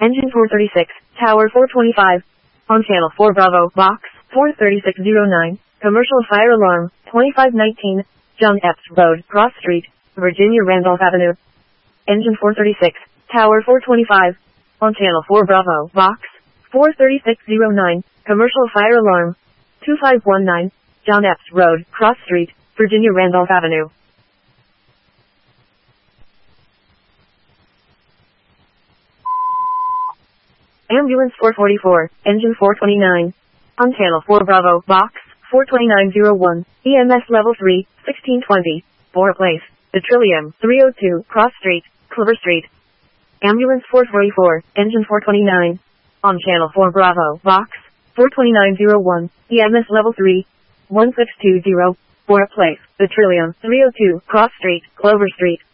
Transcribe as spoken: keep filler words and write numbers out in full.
Engine four thirty-six, Tower four twenty-five. On Channel four Bravo, Box four thirty-six oh nine. Commercial fire alarm, twenty-five nineteen. John Epps Road, Cross Street, Virginia Randolph Avenue. Engine four thirty-six, Tower four twenty-five. On Channel four Bravo, Box four thirty-six oh nine. Commercial fire alarm, two five one nine. John Epps Road, Cross Street, Virginia Randolph Avenue. Ambulance four forty-four, Engine four twenty-nine. On Channel four Bravo, Box four twenty-nine oh one. E M S Level three, sixteen twenty. Bora Place, The Trillium, three oh two, Cross Street, Clover Street. Ambulance four forty-four, Engine four twenty-nine. On Channel four Bravo, Box four twenty-nine oh one. E M S Level three, one six two zero. Bora Place, The Trillium, three oh two, Cross Street, Clover Street.